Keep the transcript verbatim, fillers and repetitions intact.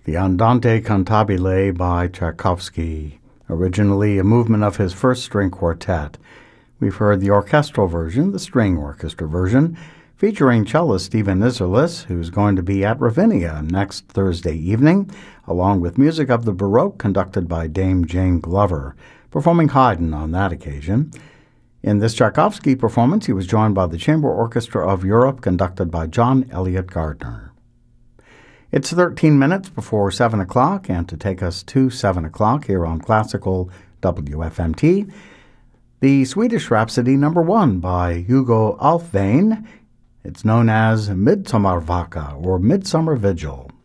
The Andante Cantabile by Tchaikovsky, originally a movement of his first string quartet. We've heard the orchestral version, the string orchestra version, featuring cellist Stephen Isserlis, who's going to be at Ravinia next Thursday evening, along with music of the Baroque conducted by Dame Jane Glover, performing Haydn on that occasion. In this Tchaikovsky performance, he was joined by the Chamber Orchestra of Europe, conducted by John Elliott Gardner. It's thirteen minutes before seven o'clock, and to take us to seven o'clock here on Classical W F M T, the Swedish Rhapsody number one by Hugo Alfvén. It's known as Midsommarvaka, or Midsummer Vigil.